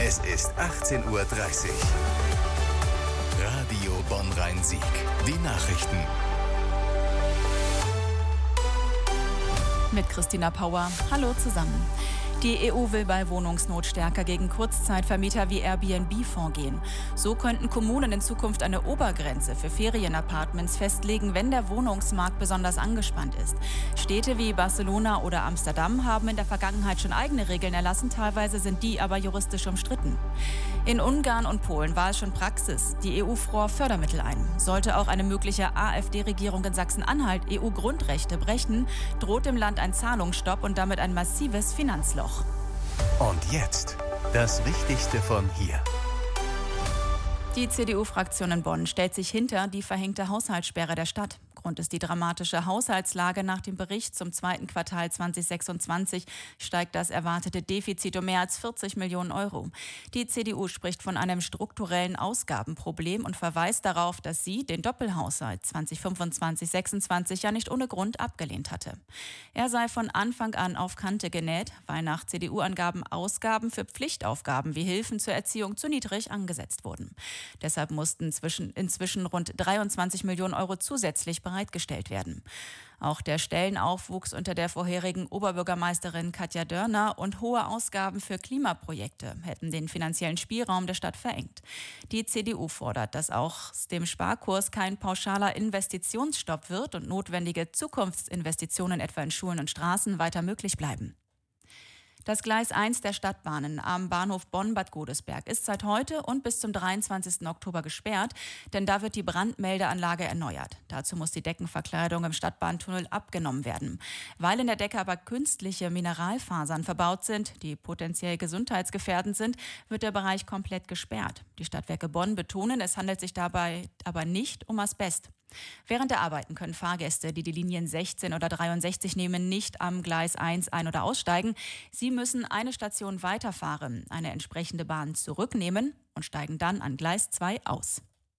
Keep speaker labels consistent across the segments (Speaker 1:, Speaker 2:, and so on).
Speaker 1: Es ist 18:30 Uhr. Radio Bonn-Rhein-Sieg. Die Nachrichten.
Speaker 2: Mit Christina Pauer. Hallo zusammen. Die EU will bei Wohnungsnot stärker gegen Kurzzeitvermieter wie Airbnb vorgehen. So könnten Kommunen in Zukunft eine Obergrenze für Ferienapartments festlegen, wenn der Wohnungsmarkt besonders angespannt ist. Städte wie Barcelona oder Amsterdam haben in der Vergangenheit schon eigene Regeln erlassen, teilweise sind die aber juristisch umstritten. In Ungarn und Polen war es schon Praxis. Die EU fror Fördermittel ein. Sollte auch eine mögliche AfD-Regierung in Sachsen-Anhalt EU-Grundrechte brechen, droht dem Land ein Zahlungsstopp und damit ein massives Finanzloch.
Speaker 1: Und jetzt das Wichtigste von hier.
Speaker 2: Die CDU-Fraktion in Bonn stellt sich hinter die verhängte Haushaltssperre der Stadt. Grund ist die dramatische Haushaltslage. Nach dem Bericht zum zweiten Quartal 2026 steigt das erwartete Defizit um mehr als 40 Millionen Euro. Die CDU spricht von einem strukturellen Ausgabenproblem und verweist darauf, dass sie den Doppelhaushalt 2025-26 ja nicht ohne Grund abgelehnt hatte. Er sei von Anfang an auf Kante genäht, weil nach CDU-Angaben Ausgaben für Pflichtaufgaben wie Hilfen zur Erziehung zu niedrig angesetzt wurden. Deshalb mussten inzwischen rund 23 Millionen Euro zusätzlich bereitgestellt werden. Auch der Stellenaufwuchs unter der vorherigen Oberbürgermeisterin Katja Dörner und hohe Ausgaben für Klimaprojekte hätten den finanziellen Spielraum der Stadt verengt. Die CDU fordert, dass aus dem Sparkurs kein pauschaler Investitionsstopp wird und notwendige Zukunftsinvestitionen etwa in Schulen und Straßen weiter möglich bleiben. Das Gleis 1 der Stadtbahnen am Bahnhof Bonn-Bad Godesberg ist seit heute und bis zum 23. Oktober gesperrt, denn da wird die Brandmeldeanlage erneuert. Dazu muss die Deckenverkleidung im Stadtbahntunnel abgenommen werden. Weil in der Decke aber künstliche Mineralfasern verbaut sind, die potenziell gesundheitsgefährdend sind, wird der Bereich komplett gesperrt. Die Stadtwerke Bonn betonen, es handelt sich dabei aber nicht um Asbest. Während der Arbeiten können Fahrgäste, die die Linien 16 oder 63 nehmen, nicht am Gleis 1 ein- oder aussteigen. Sie müssen eine Station weiterfahren, eine entsprechende Bahn zurücknehmen und steigen dann an Gleis 2 aus.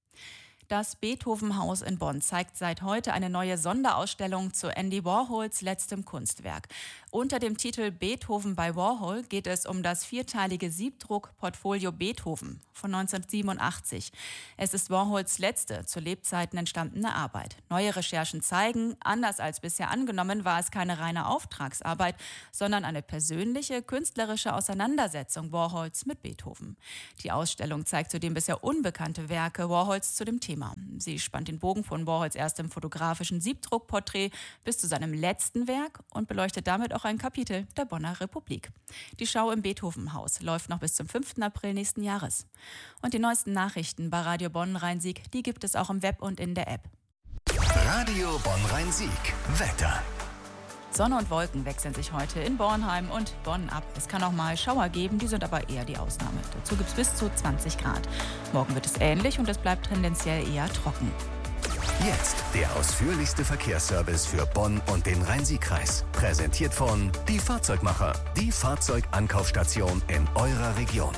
Speaker 2: Das Beethoven-Haus in Bonn zeigt seit heute eine neue Sonderausstellung zu Andy Warhols letztem Kunstwerk. Unter dem Titel Beethoven bei Warhol geht es um das vierteilige Siebdruck-Portfolio Beethoven von 1987. Es ist Warhols letzte zu Lebzeiten entstandene Arbeit. Neue Recherchen zeigen, anders als bisher angenommen, war es keine reine Auftragsarbeit, sondern eine persönliche, künstlerische Auseinandersetzung Warhols mit Beethoven. Die Ausstellung zeigt zudem bisher unbekannte Werke Warhols zu dem Thema. Sie spannt den Bogen von Warhols erstem fotografischen Siebdruckporträt bis zu seinem letzten Werk und beleuchtet damit auch ein Kapitel der Bonner Republik. Die Schau im Beethoven-Haus läuft noch bis zum 5. April nächsten Jahres. Und die neuesten Nachrichten bei Radio Bonn-Rhein-Sieg, die gibt es auch im Web und in der App.
Speaker 1: Radio Bonn-Rhein-Sieg. Wetter.
Speaker 2: Sonne und Wolken wechseln sich heute in Bornheim und Bonn ab. Es kann auch mal Schauer geben, die sind aber eher die Ausnahme. Dazu gibt es bis zu 20 Grad. Morgen wird es ähnlich und es bleibt tendenziell eher trocken.
Speaker 1: Jetzt der ausführlichste Verkehrsservice für Bonn und den Rhein-Sieg-Kreis. Präsentiert von Die Fahrzeugmacher, die Fahrzeugankaufstation in eurer Region.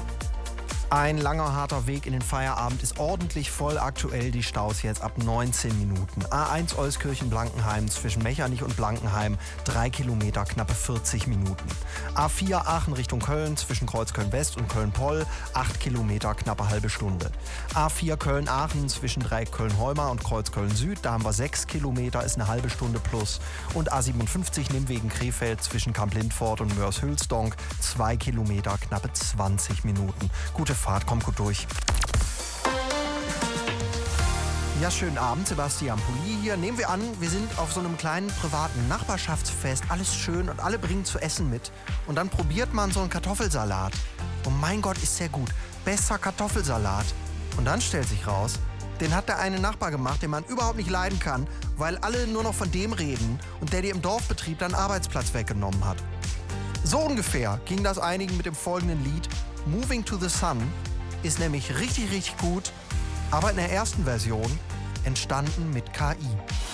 Speaker 3: Ein langer, harter Weg in den Feierabend ist ordentlich voll. Aktuell die Staus jetzt ab 19 Minuten. A1 Euskirchen-Blankenheim zwischen Mechernich und Blankenheim 3 Kilometer, knappe 40 Minuten. A4 Aachen Richtung Köln zwischen Kreuzköln-West und Köln-Poll 8 Kilometer, knappe halbe Stunde. A4 Köln-Aachen zwischen Dreieck Köln-Heuma und Kreuzköln-Süd, da haben wir 6 Kilometer, ist eine halbe Stunde plus. Und A57 Nimwegen-Krefeld zwischen Kamp-Lindfort und Mörs-Hülsdonk 2 Kilometer, knappe 20 Minuten. Gute Fahrt, kommt gut durch. Ja, schönen Abend, Sebastian Pulli hier. Nehmen wir an, wir sind auf so einem kleinen privaten Nachbarschaftsfest, alles schön und alle bringen zu essen mit. Und dann probiert man so einen Kartoffelsalat. Und mein Gott, ist der gut. Besser Kartoffelsalat. Und dann stellt sich raus, den hat der eine Nachbar gemacht, den man überhaupt nicht leiden kann, weil alle nur noch von dem reden und der dir im Dorfbetrieb deinen Arbeitsplatz weggenommen hat. So ungefähr ging das einigen mit dem folgenden Lied. Moving to the Sun ist nämlich richtig, richtig gut, aber in der ersten Version entstanden mit KI.